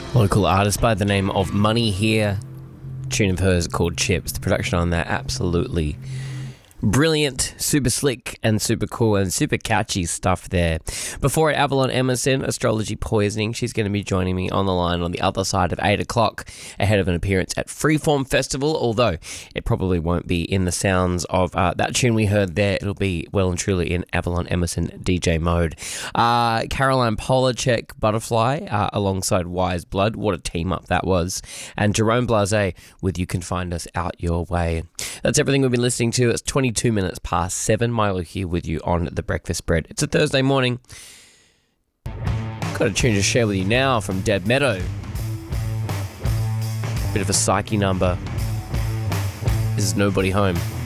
Local artist by the name of Money Here. Tune of hers called Chips. The production on that absolutely brilliant, super slick and super cool and super catchy stuff there. Before it, Avalon Emerson, Astrology Poisoning. She's going to be joining me on the line on the other side of 8 o'clock ahead of an appearance at Freeform Festival, although it probably won't be in the sounds of that tune we heard there. It'll be well and truly in Avalon Emerson DJ mode. Caroline Polachek, Butterfly, alongside Wise Blood. What a team up that was. And Jerome Blase with You Can Find Us Out Your Way. That's everything we've been listening to. It's 22 minutes past 7. Milo here with you on The Breakfast Spread. It's a Thursday morning. Got a tune to share with you now from Dead Meadow. Bit of a psyche number. This is Nobody Home.